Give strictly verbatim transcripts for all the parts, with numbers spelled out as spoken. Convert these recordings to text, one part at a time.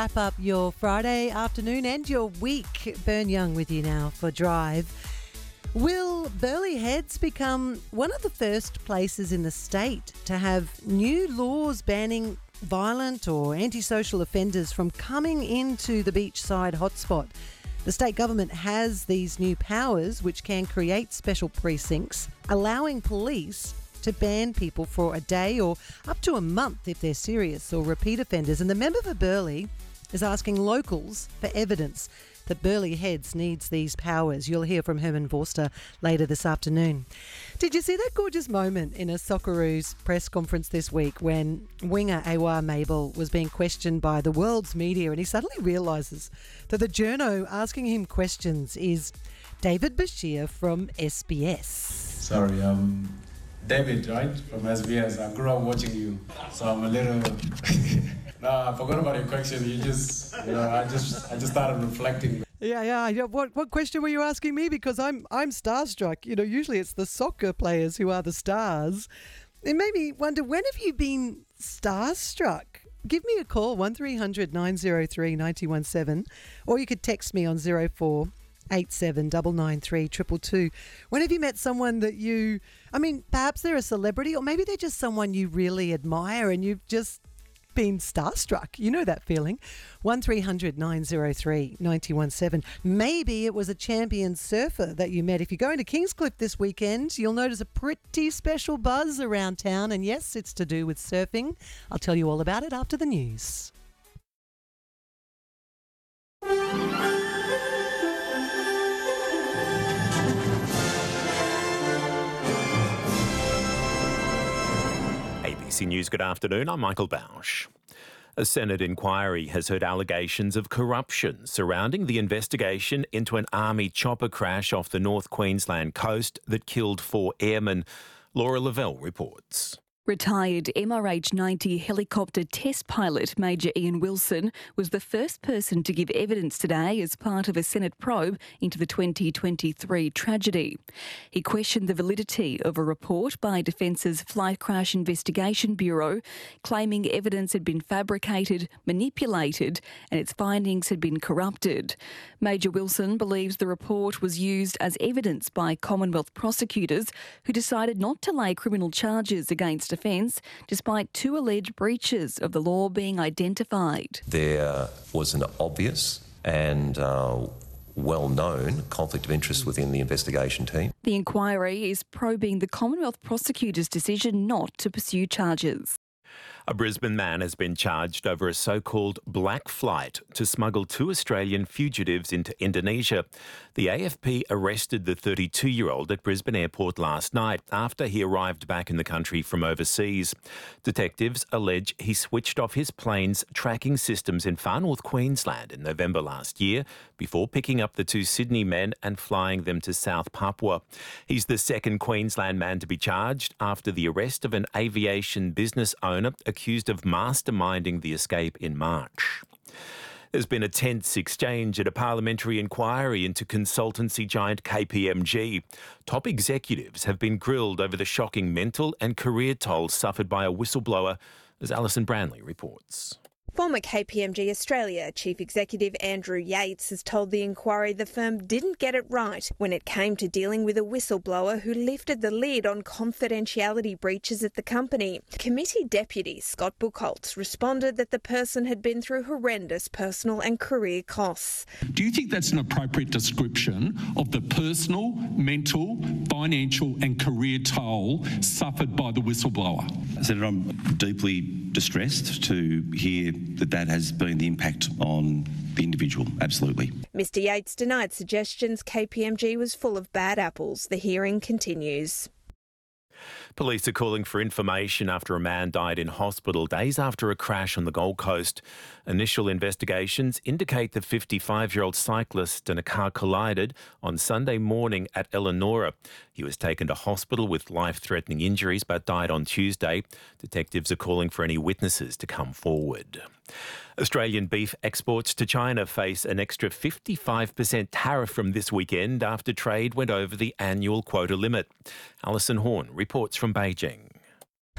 Wrap up your Friday afternoon and your week. Bern Young with you now for Drive. Will Burleigh Heads become one of the first places in the state to have new laws banning violent or antisocial offenders from coming into the beachside hotspot? The state government has these new powers which can create special precincts, allowing police to ban people for a day or up to a month if they're serious or repeat offenders. And the member for Burleigh is asking locals for evidence that Burleigh Heads needs these powers. You'll hear from Herman Vorster later this afternoon. Did you see that gorgeous moment in a Socceroos press conference this week when winger Aouar Mabel was being questioned by the world's media and he suddenly realises that the journo asking him questions is David Bashir from S B S? Sorry, um, David, right, from S B S. I grew up watching you, so I'm a little... No, I forgot about your question. You just, you know, I just, I just started reflecting. Yeah, yeah. yeah. What, what question were you asking me? Because I'm, I'm starstruck. You know, usually it's the soccer players who are the stars. It made me wonder, when have you been starstruck? Give me a call, one three hundred nine oh three nine one seven, or you could text me on zero four eight seven nine nine three two two two. When have you met someone that you, I mean, perhaps they're a celebrity, or maybe they're just someone you really admire and you've just been starstruck? You know that feeling. one three hundred nine oh three nine one seven. Maybe it was a champion surfer that you met. If you're going to Kingscliff this weekend, you'll notice a pretty special buzz around town. And yes, it's to do with surfing. I'll tell you all about it after the news. A B C News, good afternoon. I'm Michael Bausch. A Senate inquiry has heard allegations of corruption surrounding the investigation into an army chopper crash off the North Queensland coast that killed four airmen. Laura Lavelle reports. Retired M R H ninety helicopter test pilot Major Ian Wilson was the first person to give evidence today as part of a Senate probe into the twenty twenty-three tragedy. He questioned the validity of a report by Defence's Flight Crash Investigation Bureau claiming evidence had been fabricated, manipulated and its findings had been corrupted. Major Wilson believes the report was used as evidence by Commonwealth prosecutors who decided not to lay criminal charges against offence despite two alleged breaches of the law being identified. There was an obvious and uh, well-known conflict of interest within the investigation team. The inquiry is probing the Commonwealth prosecutors' decision not to pursue charges. A Brisbane man has been charged over a so-called black flight to smuggle two Australian fugitives into Indonesia. The A F P arrested the thirty-two-year-old at Brisbane Airport last night after he arrived back in the country from overseas. Detectives allege he switched off his plane's tracking systems in far north Queensland in November last year before picking up the two Sydney men and flying them to South Papua. He's the second Queensland man to be charged after the arrest of an aviation business owner accused of masterminding the escape in March. There's been a tense exchange at a parliamentary inquiry into consultancy giant K P M G. Top executives have been grilled over the shocking mental and career toll suffered by a whistleblower, as Alison Branley reports. Former K P M G Australia Chief Executive Andrew Yates has told the inquiry the firm didn't get it right when it came to dealing with a whistleblower who lifted the lid on confidentiality breaches at the company. Committee Deputy Scott Buchholz responded that the person had been through horrendous personal and career costs. Do you think that's an appropriate description of the personal, mental, financial and career toll suffered by the whistleblower? Senator, I'm deeply distressed to hear that that has been the impact on the individual, absolutely. Mister Yates denied suggestions K P M G was full of bad apples. The hearing continues. Police are calling for information after a man died in hospital days after a crash on the Gold Coast. Initial investigations indicate the fifty-five-year-old cyclist and a car collided on Sunday morning at Eleonora. He was taken to hospital with life-threatening injuries but died on Tuesday. Detectives are calling for any witnesses to come forward. Australian beef exports to China face an extra fifty-five percent tariff from this weekend after trade went over the annual quota limit. Alison Horn reports from Beijing.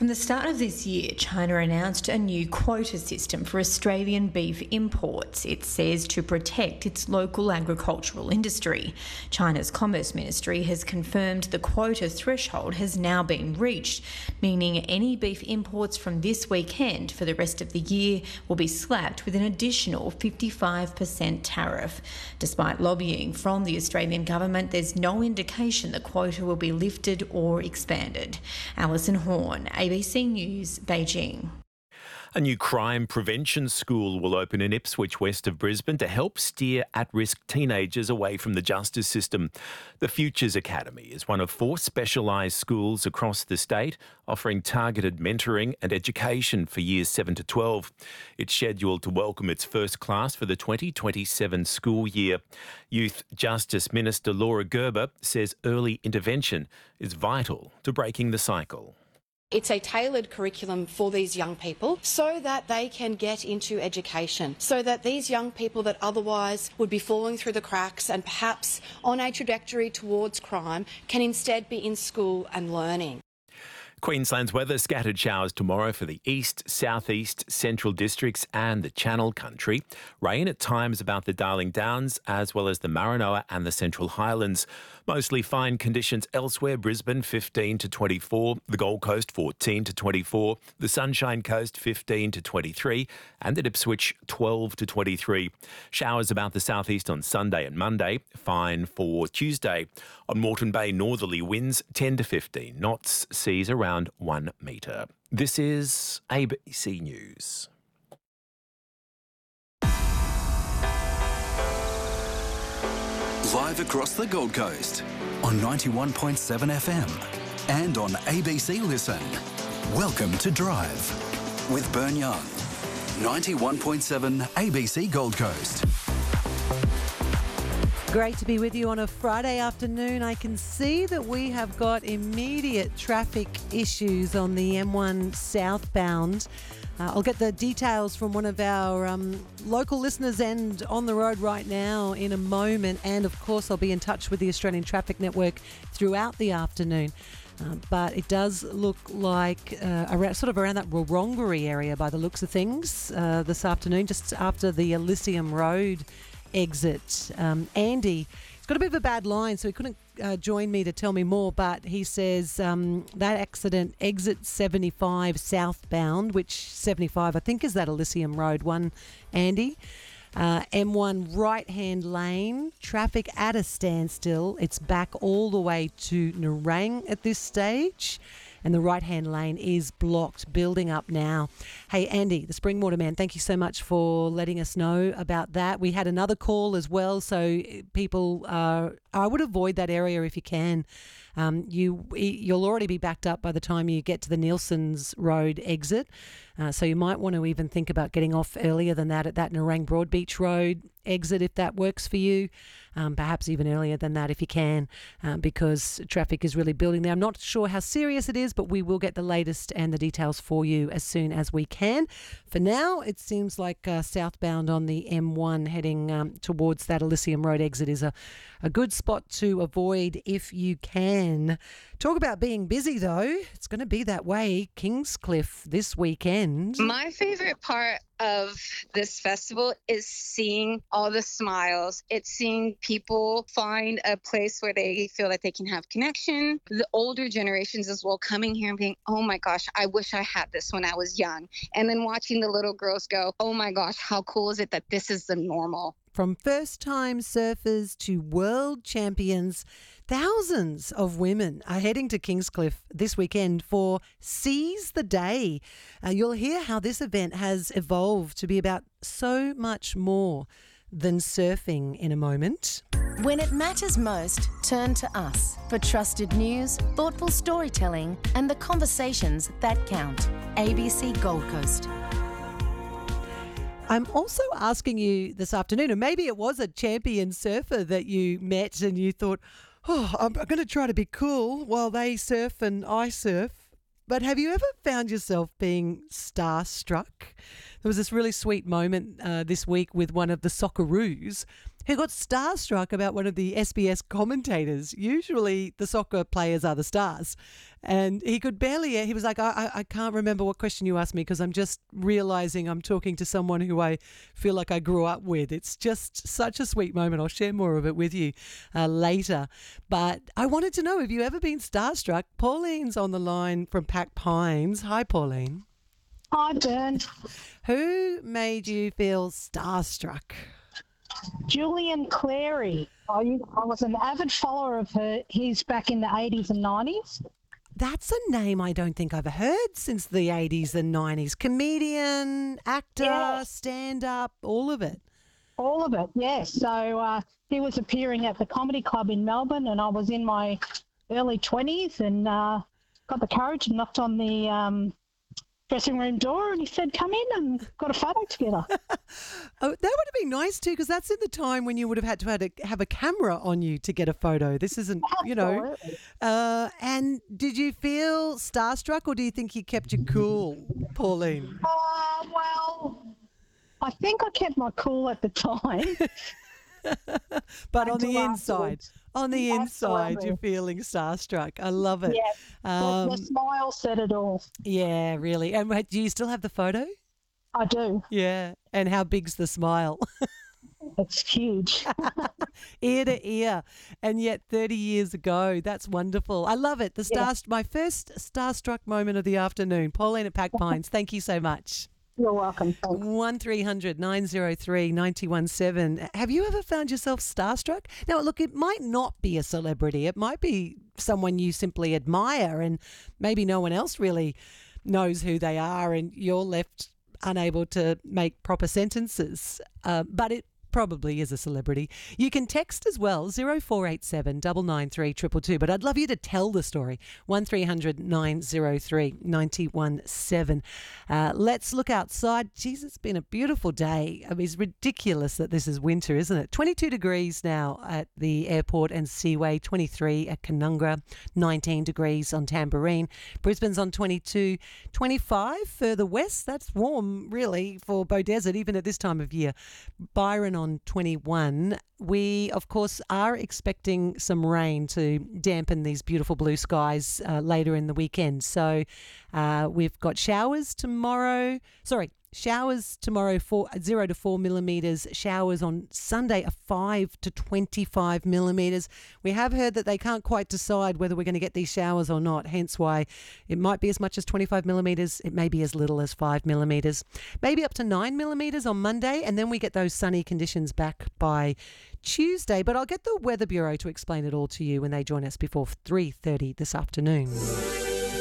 From the start of this year, China announced a new quota system for Australian beef imports. It says to protect its local agricultural industry. China's Commerce Ministry has confirmed the quota threshold has now been reached, meaning any beef imports from this weekend for the rest of the year will be slapped with an additional fifty-five percent tariff. Despite lobbying from the Australian government, there's no indication the quota will be lifted or expanded. Alison Horn, A B C News, Beijing. A new crime prevention school will open in Ipswich, west of Brisbane, to help steer at-risk teenagers away from the justice system. The Futures Academy is one of four specialised schools across the state offering targeted mentoring and education for years seven to twelve. It's scheduled to welcome its first class for the twenty twenty-seven school year. Youth Justice Minister Laura Gerber says early intervention is vital to breaking the cycle. It's a tailored curriculum for these young people so that they can get into education, so that these young people that otherwise would be falling through the cracks and perhaps on a trajectory towards crime can instead be in school and learning. Queensland's weather: scattered showers tomorrow for the east, southeast, central districts and the Channel Country. Rain at times about the Darling Downs as well as the Maranoa and the Central Highlands. Mostly fine conditions elsewhere. Brisbane fifteen to twenty-four, the Gold Coast fourteen to twenty-four, the Sunshine Coast fifteen to twenty-three and at Ipswich twelve to twenty-three. Showers about the southeast on Sunday and Monday, fine for Tuesday. On Moreton Bay, northerly winds ten to fifteen knots, seas around one metre. This is A B C News. Live across the Gold Coast on ninety-one point seven F M and on A B C Listen. Welcome to Drive with Bern Young. ninety-one point seven A B C Gold Coast. Great to be with you on a Friday afternoon. I can see that we have got immediate traffic issues on the M one southbound. Uh, I'll get the details from one of our um, local listeners and on the road right now in a moment. And of course, I'll be in touch with the Australian Traffic Network throughout the afternoon. Uh, but it does look like uh, around, sort of around that Wurrunggeri area by the looks of things uh, this afternoon, just after the Elysium Road exit. Um, Andy, he's got a bit of a bad line, so he couldn't uh, join me to tell me more, but he says um, that accident, exit seventy-five southbound, which seventy-five I think is that Elysium Road one, Andy. Uh, M one right-hand lane, traffic at a standstill. It's back all the way to Nerang at this stage. And the right-hand lane is blocked, building up now. Hey, Andy, the Springwater man, thank you so much for letting us know about that. We had another call as well, so people, uh, I would avoid that area if you can. Um, you, you'll already be backed up by the time you get to the Nielsen's Road exit. Uh, so you might want to even think about getting off earlier than that at that Nerang Broadbeach Road exit if that works for you. Um, perhaps even earlier than that if you can, um, because traffic is really building there. I'm not sure how serious it is, but we will get the latest and the details for you as soon as we can. For now, it seems like uh, southbound on the M one heading um, towards that Elysium Road exit is a, a good spot to avoid if you can. Talk about being busy, though. It's going to be that way. Kingscliff this weekend. My favourite part of this festival is seeing all the smiles. It's seeing people find a place where they feel that they can have connection. The older generations as well coming here and being, oh my gosh, I wish I had this when I was young. And then watching the little girls go, oh my gosh, how cool is it that this is the normal? From first-time surfers to world champions, thousands of women are heading to Kingscliff this weekend for Seize the Day. Uh, you'll hear how this event has evolved to be about so much more than surfing in a moment. When it matters most, turn to us for trusted news, thoughtful storytelling, and the conversations that count. A B C Gold Coast. I'm also asking you this afternoon, and maybe it was a champion surfer that you met and you thought, oh, I'm going to try to be cool while they surf and I surf. But have you ever found yourself being starstruck? There was this really sweet moment uh, this week with one of the Socceroos who got starstruck about one of the S B S commentators. Usually the soccer players are the stars. And he could barely, he was like, I, I, I can't remember what question you asked me because I'm just realising I'm talking to someone who I feel like I grew up with. It's just such a sweet moment. I'll share more of it with you uh, later. But I wanted to know, have you ever been starstruck? Pauline's on the line from Pack Pines. Hi, Pauline. Hi, Bern. Who made you feel starstruck? Julian Clary. I, I was an avid follower of her. He's back in the eighties and nineties. That's a name I don't think I've heard since the eighties and nineties. Comedian, actor, Yeah. stand-up, all of it. All of it, yes. So uh, he was appearing at the Comedy Club in Melbourne, and I was in my early twenties and uh, got the courage and knocked on the um, dressing room door, and he said, come in, and got a photo together. Oh, that would have been nice too, because that's in the time when you would have had to have a, have a camera on you to get a photo. This isn't, you know. Uh, and did you feel starstruck, or do you think he kept you cool, Pauline? Uh, well, I think I kept my cool at the time. But on the Until inside, afterwards. on the inside, Absolutely. you're feeling starstruck. I love it. Yeah, the, the Um, smile said it all. yeah, really. And wait, do you still have the photo? I do. Yeah. And how big's the smile? It's huge. Ear to ear. And yet thirty years ago, that's wonderful. I love it. The star, Yeah. my first starstruck moment of the afternoon. Pauline at Pack Pines, thank you so much. You're welcome. Thanks. one three hundred nine oh three nine one seven. Have you ever found yourself starstruck? Now, look, it might not be a celebrity. It might be someone you simply admire and maybe no one else really knows who they are and you're left unable to make proper sentences. Uh, but it probably is a celebrity. You can text as well, zero four eight seven nine nine three two two two, but I'd love you to tell the story, one three hundred nine oh three nine one seven. Uh, let's look outside. Jeez, it's been a beautiful day. I mean, it's ridiculous that this is winter, isn't it? twenty-two degrees now at the airport and Seaway, twenty-three at Canungra, nineteen degrees on Tamborine. Brisbane's on twenty-two, twenty-five further west. That's warm, really, for Beaudesert, even at this time of year. Byron on twenty-one. We, of course, are expecting some rain to dampen these beautiful blue skies uh, later in the weekend. So uh, we've got showers tomorrow. Sorry, showers tomorrow, four, zero to four millimetres. Showers on Sunday are five to twenty-five millimetres. We have heard that they can't quite decide whether we're going to get these showers or not, hence why it might be as much as twenty-five millimetres. It may be as little as five millimetres. Maybe up to nine millimetres on Monday, and then we get those sunny conditions back by Tuesday. But I'll get the Weather Bureau to explain it all to you when they join us before three thirty this afternoon.